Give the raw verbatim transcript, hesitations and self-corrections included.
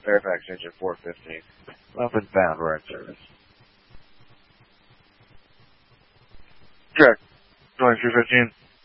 Fairfax engine four fifteen. Weapons bound, we're in service. Correct. twenty-three fifteen.